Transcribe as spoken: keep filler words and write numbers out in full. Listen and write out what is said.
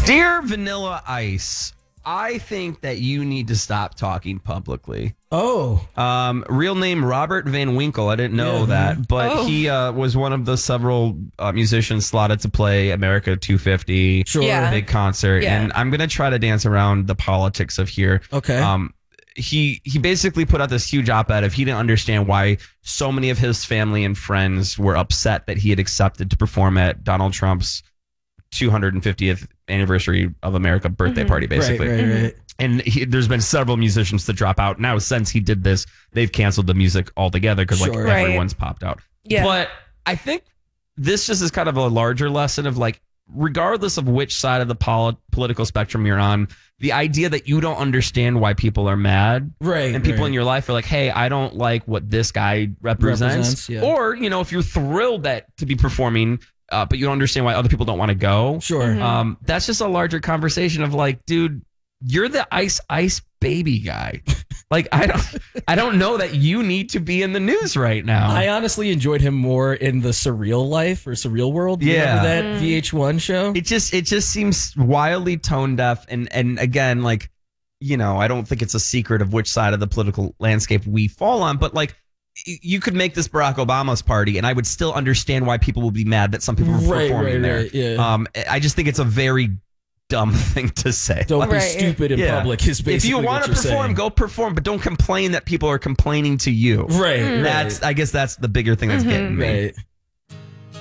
Dear Vanilla Ice, I think that you need to stop talking publicly. Oh. Um, real name Robert Van Winkle. I didn't know Yeah. that, but Oh. he uh, was one of the several uh, musicians slotted to play America two fifty, Sure. Yeah. big concert. Yeah. And I'm going to try to dance around the politics of here. Okay. Um, he he basically put out this huge op-ed of he didn't understand why so many of his family and friends were upset that he had accepted to perform at Donald Trump's two hundred fiftieth anniversary of America birthday party, basically. Right, right, right. And he, there's been several musicians to drop out. Now, since he did this, they've canceled the music altogether because like Sure. Right. everyone's popped out. Yeah. But I think this just is kind of a larger lesson of like, regardless of which side of the poli- political spectrum you're on, the idea that you don't understand why people are mad, Right. and people right. in your life are like, hey, I don't like what this guy represents. Represents, yeah. Or, you know, if you're thrilled that to be performing, uh, but you don't understand why other people don't want to go. Sure. Mhm. Um, that's just a larger conversation of like, dude, you're the ice ice baby guy. Like, I don't, I don't know that you need to be in the news right now. I honestly enjoyed him more in the Surreal Life or Surreal World. You Yeah. remember that Mm. V H one show? it just, it just seems wildly tone deaf. And, and again, like, you know, I don't think it's a secret of which side of the political landscape we fall on, but like, y- you could make this Barack Obama's party, and I would still understand why people would be mad that some people were Right, performing right, there. right, yeah. Um, I just think it's a very dumb thing to say. Don't be Right. stupid in Yeah. public is basically If you what want to you're perform, saying. go perform, but don't complain that people are complaining to you. Right, right. That's, I guess that's the bigger thing that's getting me. Right.